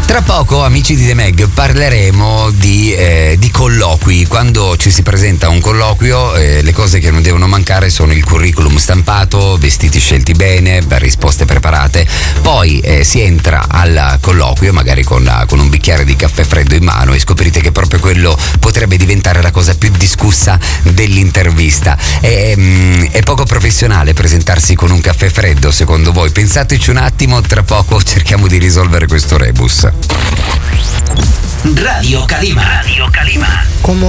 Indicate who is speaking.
Speaker 1: Tra poco, amici di The Meg, parleremo di colloqui. Quando ci si presenta a un colloquio, le cose che non devono mancare sono il curriculum stampato, vestiti scelti bene, risposte preparate. Poi si entra al colloquio magari con un bicchiere di caffè freddo in mano e scoprirete che proprio quello potrebbe diventare la cosa più discussa dell'intervista. È poco professionale presentarsi con un caffè freddo, secondo voi? Pensateci un attimo, tra poco cerchiamo di risolvere questo rebus.
Speaker 2: Radio Calima.